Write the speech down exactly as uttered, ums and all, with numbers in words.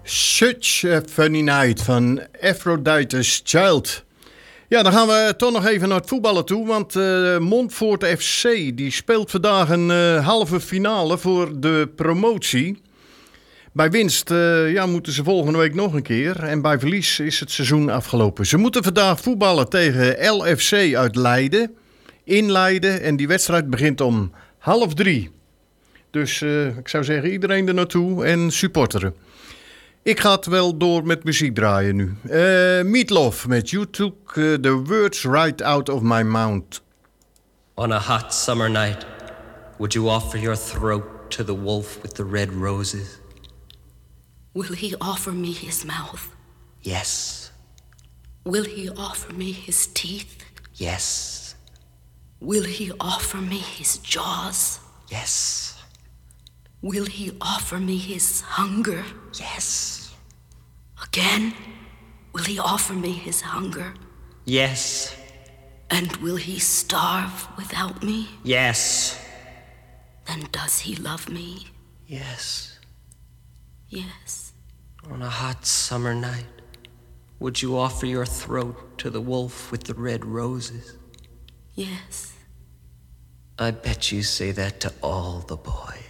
Such a Funny Night van Aphrodite's Child. Ja, dan gaan we toch nog even naar het voetballen toe, want uh, Montfort F C die speelt vandaag een uh, halve finale voor de promotie. Bij winst uh, ja, moeten ze volgende week nog een keer en bij verlies is het seizoen afgelopen. Ze moeten vandaag voetballen tegen L F C uit Leiden, in Leiden, en die wedstrijd begint om half drie. Dus uh, ik zou zeggen iedereen er naartoe en supporteren. Ik ga het wel door met muziek draaien nu. Uh, Meatloaf met You Took uh, the Words Right Out of My Mouth. On a hot summer night, would you offer your throat to the wolf with the red roses? Will he offer me his mouth? Yes. Will he offer me his teeth? Yes. Will he offer me his jaws? Yes. Will he offer me his hunger? Yes. Again, will he offer me his hunger? Yes. And will he starve without me? Yes. Then does he love me? Yes. Yes. On a hot summer night, would you offer your throat to the wolf with the red roses? Yes. I bet you say that to all the boys.